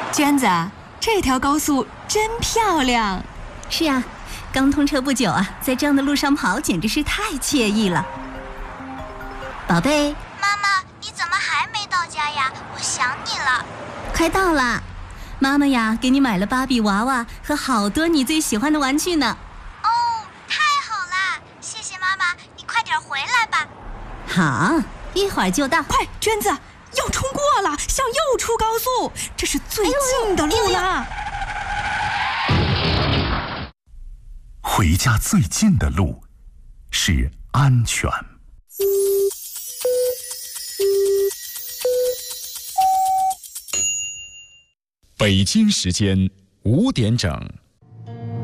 娟子，这条高速真漂亮。 是啊，刚通车不久啊，在这样的路上跑简直是太惬意了。宝贝， 妈妈，你怎么还没到家呀？我想你了。 快到了，妈妈呀，给你买了芭比娃娃和好多你最喜欢的玩具呢。 哦，太好了，谢谢妈妈，你快点回来吧。 好，一会儿就到。 快，娟子，要冲过了，向右出高速，这是最近的路啦。 回家最近的路是安全。 北京时间5点整。